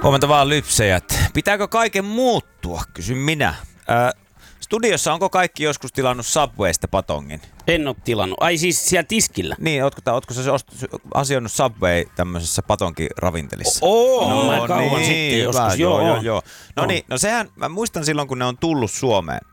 Huomenta vaan lypsejät. Pitääkö kaiken muuttua, kysyn minä. Studiossa onko kaikki joskus tilannut Subwaysta patongin? En oo tilannut. Ai siis siellä tiskillä? Niin, ootko sä asioinut Subway tämmöisessä patonkiravintelissa? No, mä kauan sitten joskus. Joo. No niin, no sehän, mä muistan silloin kun ne on tullut Suomeen.